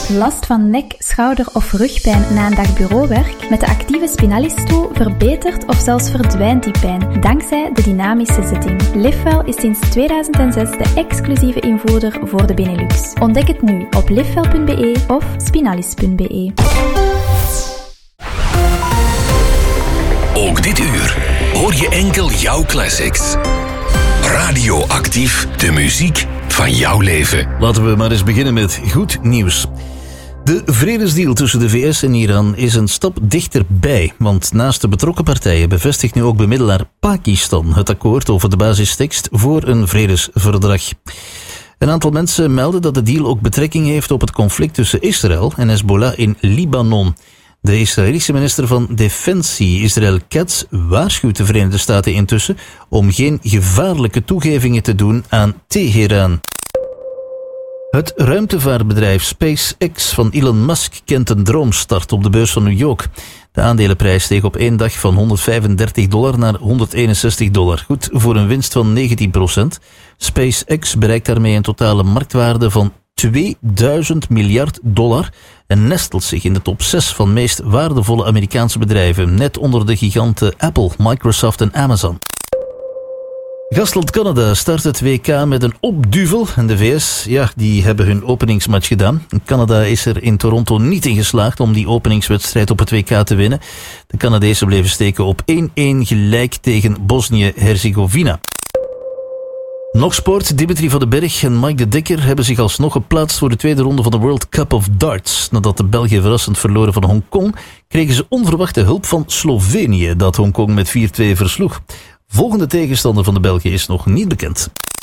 Last van nek, schouder of rugpijn na een dag bureauwerk? Met de actieve Spinalis-stoel verbetert of zelfs verdwijnt die pijn, dankzij de dynamische zitting. Livewell is sinds 2006 de exclusieve invoerder voor de Benelux. Ontdek het nu op livewell.be of spinalis.be. Ook dit uur hoor je enkel jouw classics. Radioactief, de muziek van jouw leven. Laten we maar eens beginnen met goed nieuws. De vredesdeal tussen de VS en Iran is een stap dichterbij, want naast de betrokken partijen bevestigt nu ook bemiddelaar Pakistan het akkoord over de basistekst voor een vredesverdrag. Een aantal mensen melden dat de deal ook betrekking heeft op het conflict tussen Israël en Hezbollah in Libanon. De Israëlische minister van Defensie, Israel Katz, waarschuwt de Verenigde Staten intussen om geen gevaarlijke toegevingen te doen aan Teheran. Het ruimtevaartbedrijf SpaceX van Elon Musk kent een droomstart op de beurs van New York. De aandelenprijs steeg op één dag van $135 naar $161. Goed voor een winst van 19%. SpaceX bereikt daarmee een totale marktwaarde van $2000 miljard en nestelt zich in de top 6 van meest waardevolle Amerikaanse bedrijven, net onder de giganten Apple, Microsoft en Amazon. Gastland Canada start het WK met een opduvel en de VS, die hebben hun openingsmatch gedaan. Canada is er in Toronto niet in geslaagd om die openingswedstrijd op het WK te winnen. De Canadezen bleven steken op 1-1 gelijk tegen Bosnië-Herzegovina. Nog sport. Dimitri van den Berg en Mike de Dekker hebben zich alsnog geplaatst voor de tweede ronde van de World Cup of Darts. Nadat de Belgen verrassend verloren van Hongkong, kregen ze onverwachte hulp van Slovenië, dat Hongkong met 4-2 versloeg. Volgende tegenstander van de Belgen is nog niet bekend.